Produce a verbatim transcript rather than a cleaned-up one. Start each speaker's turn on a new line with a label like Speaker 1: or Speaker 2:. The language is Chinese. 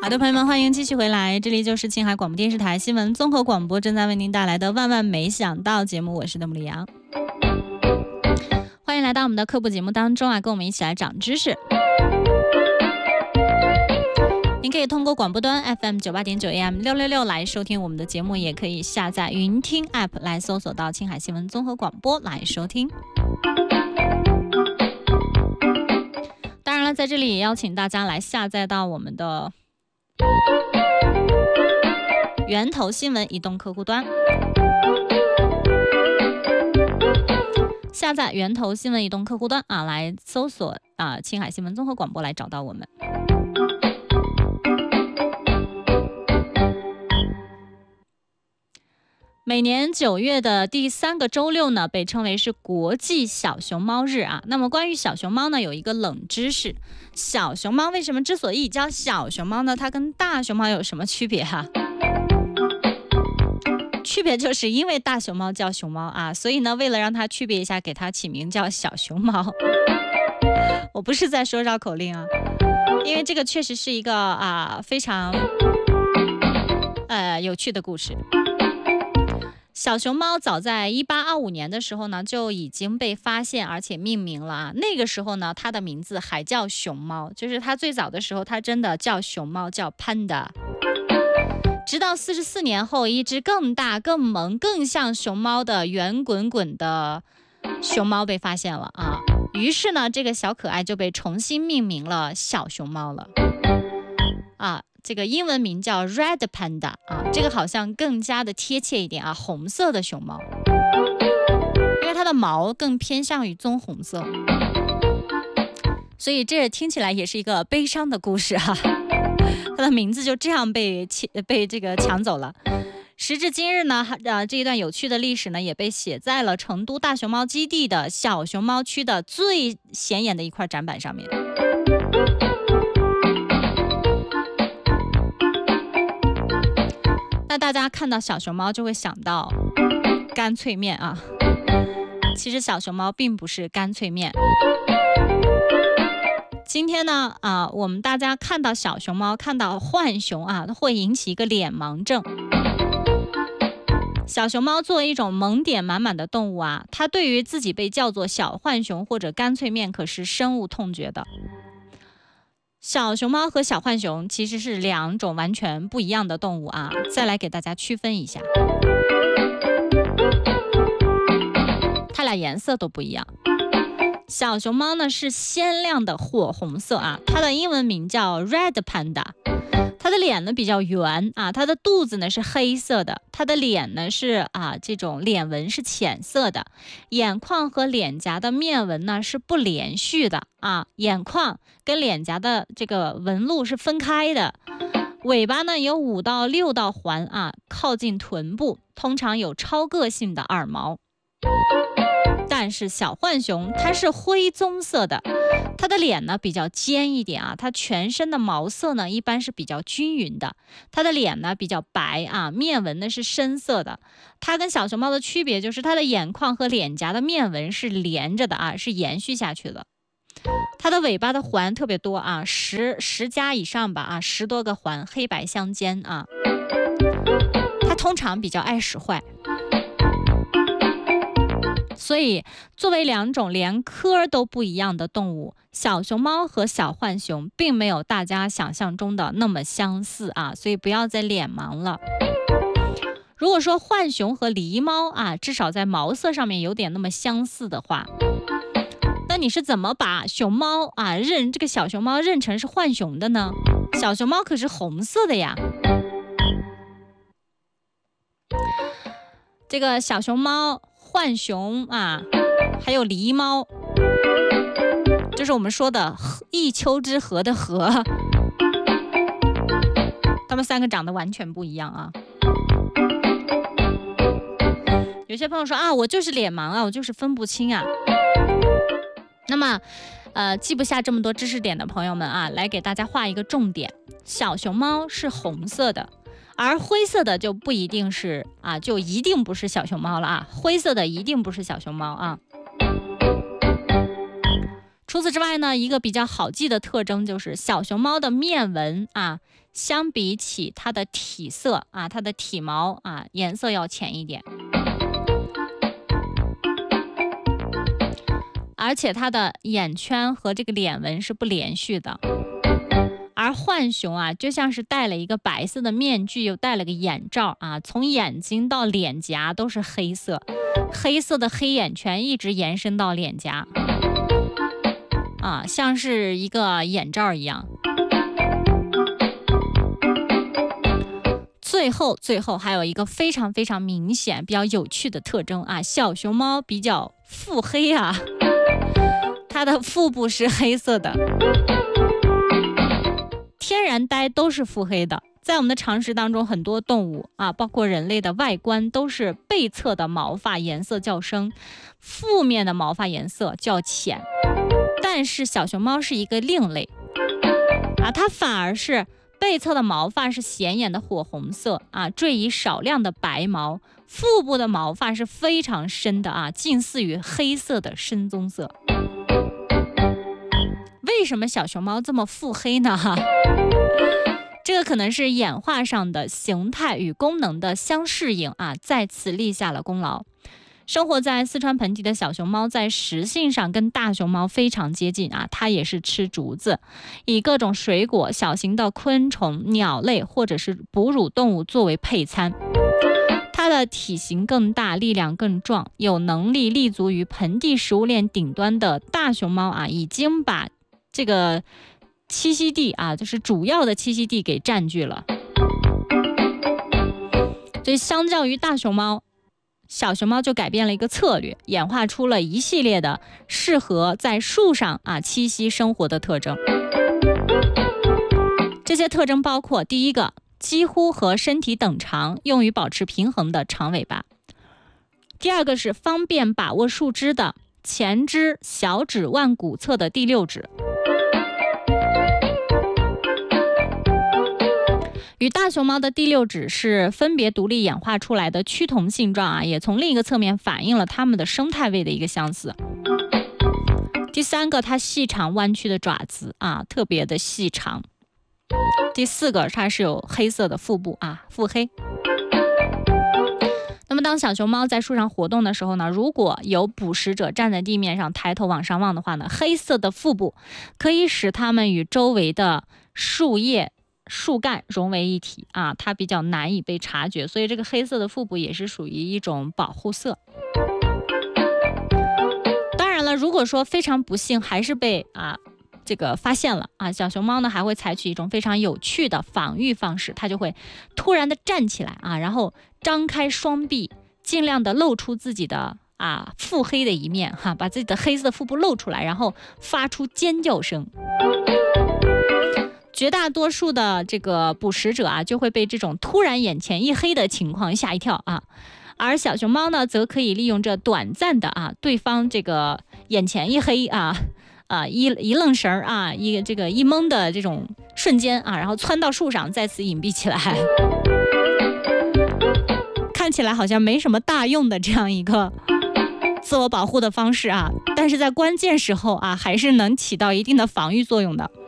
Speaker 1: 好的，朋友们，欢迎继续回来，这里就是青海广播电视台新闻综合广播正在为您带来的万万没想到节目，我是邓木里阳。欢迎来到我们的科普节目当中啊，跟我们一起来长知识。您可以通过广播端 F M 九八点九 A M 六六六来收听我们的节目，也可以下载云听 App 来搜索到青海新闻综合广播来收听。当然了，在这里也邀请大家来下载到我们的源头新闻移动客户端，下载源头新闻移动客户端啊，来搜索啊青海新闻综合广播来找到我们。每年九月的第三个周六呢，被称为是国际小熊猫日啊。那么关于小熊猫呢，有一个冷知识：小熊猫为什么之所以叫小熊猫呢？它跟大熊猫有什么区别哈、啊？区别就是因为大熊猫叫熊猫啊，所以呢，为了让它区别一下，给它起名叫小熊猫。我不是在说绕口令啊，因为这个确实是一个啊非常呃有趣的故事。小熊猫早在一八二五年的时候呢，就已经被发现而且命名了啊。那个时候呢，它的名字还叫熊猫，就是它最早的时候，它真的叫熊猫，叫 Panda。直到四十四年后，一只更大、更萌、更像熊猫的圆滚滚的熊猫被发现了啊。于是呢，这个小可爱就被重新命名了小熊猫了啊。这个英文名叫 Red Panda 啊，这个好像更加的贴切一点啊，红色的熊猫，因为它的毛更偏向于棕红色，所以这听起来也是一个悲伤的故事哈、啊。它的名字就这样被被这个抢走了。时至今日呢，呃，这一段有趣的历史呢，也被写在了成都大熊猫基地的小熊猫区的最显眼的一块展板上面。那大家看到小熊猫就会想到干脆面啊，其实小熊猫并不是干脆面。今天呢，啊，我们大家看到小熊猫，看到浣熊啊，会引起一个脸盲症。小熊猫作为一种萌点满满的动物啊，它对于自己被叫做小浣熊或者干脆面可是深恶痛绝的。小熊猫和小浣熊其实是两种完全不一样的动物啊，再来给大家区分一下，它俩颜色都不一样。小熊猫呢是鲜亮的火红色啊，它的英文名叫 Red Panda。它的脸呢比较圆啊，它的肚子呢是黑色的，它的脸呢是啊这种脸纹是浅色的，眼眶和脸颊的面纹呢是不连续的啊，眼眶跟脸颊的这个纹路是分开的。尾巴呢有五到六道环啊，靠近臀部，通常有超个性的耳毛。但是小浣熊它是灰棕色的，它的脸呢比较尖一点啊，它全身的毛色呢一般是比较均匀的，它的脸呢比较白啊，面纹呢是深色的。它跟小熊猫的区别就是它的眼眶和脸颊的面纹是连着的啊，是延续下去的。它的尾巴的环特别多啊，十十加以上吧啊，十多个环，黑白相间啊。它通常比较爱使坏。所以作为两种连科都不一样的动物，小熊猫和小浣熊并没有大家想象中的那么相似啊，所以不要再脸盲了。如果说浣熊和狸猫啊，至少在毛色上面有点那么相似的话，那你是怎么把熊猫啊认这个小熊猫认成是浣熊的呢？小熊猫可是红色的呀。这个小熊猫、浣熊啊，还有狸猫，就是我们说的一丘之貉的貉，它们三个长得完全不一样啊。有些朋友说啊，我就是脸盲啊，我就是分不清啊。那么呃，记不下这么多知识点的朋友们啊，来给大家画一个重点：小熊猫是红色的，而灰色的就不一定是啊，就一定不是小熊猫了啊，灰色的一定不是小熊猫啊。 除此之外呢，一个比较好记的特征就是小熊猫的面纹啊，相比起它的体色啊，它的体毛啊，颜色要浅一点。而且它的眼圈和这个脸纹是不连续的。而浣熊啊，就像是戴了一个白色的面具，又戴了个眼罩啊，从眼睛到脸颊都是黑色，黑色的黑眼圈一直延伸到脸颊，啊，像是一个眼罩一样。最后，最后还有一个非常非常明显、比较有趣的特征啊，小熊猫比较腹黑啊，它的腹部是黑色的。天然呆都是腹黑的，在我们的常识当中，很多动物啊，包括人类的外观都是背侧的毛发颜色较深，负面的毛发颜色较浅。但是小熊猫是一个另类啊，它反而是背侧的毛发是显眼的火红色啊，缀以少量的白毛，腹部的毛发是非常深的啊，近似于黑色的深棕色。为什么小熊猫这么腹黑呢？哈，这个可能是演化上的形态与功能的相适应啊，在此立下了功劳。生活在四川盆地的小熊猫在食性上跟大熊猫非常接近啊，它也是吃竹子，以各种水果、小型的昆虫、鸟类或者是哺乳动物作为配餐。它的体型更大，力量更壮，有能力立足于盆地食物链顶端的大熊猫啊，已经把这个栖息地啊，就是主要的栖息地给占据了。所以相较于大熊猫，小熊猫就改变了一个策略，演化出了一系列的适合在树上啊栖息生活的特征。这些特征包括第一个，几乎和身体等长，用于保持平衡的长尾巴；第二个是方便把握树枝的前肢小指腕骨侧的第六指。与大熊猫的第六指是分别独立演化出来的趋同性状啊，也从另一个侧面反映了它们的生态位的一个相似。第三个，它细长弯曲的爪子啊，特别的细长。第四个，它是有黑色的腹部啊，腹黑。那么当小熊猫在树上活动的时候呢，如果有捕食者站在地面上抬头往上望的话呢，黑色的腹部可以使它们与周围的树叶树干融为一体啊，它比较难以被察觉，所以这个黑色的腹部也是属于一种保护色。当然了，如果说非常不幸还是被啊这个发现了啊，小熊猫呢还会采取一种非常有趣的防御方式，它就会突然的站起来啊，然后张开双臂，尽量的露出自己的啊腹黑的一面哈，把自己的黑色的腹部露出来，然后发出尖叫声。绝大多数的这个捕食者啊，就会被这种突然眼前一黑的情况吓一跳啊，而小熊猫呢，则可以利用这短暂的啊，对方这个眼前一黑啊啊一一愣神儿啊，一这个一懵的这种瞬间啊，然后窜到树上，再次隐蔽起来，看起来好像没什么大用的这样一个自我保护的方式啊，但是在关键时候啊，还是能起到一定的防御作用的。